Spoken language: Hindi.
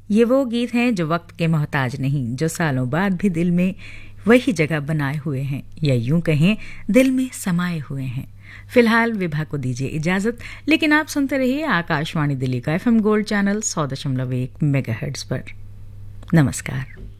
ये वो गीत हैं जो वक्त के मोहताज नहीं, जो सालों बाद भी दिल में वही जगह बनाए हुए हैं, या यूं कहें दिल में समाये हुए हैं। फिलहाल विभा को दीजिए इजाजत, लेकिन आप सुनते रहिए आकाशवाणी दिल्ली का FM गोल्ड चैनल 100.1 मेगाहर्ट्ज पर। नमस्कार।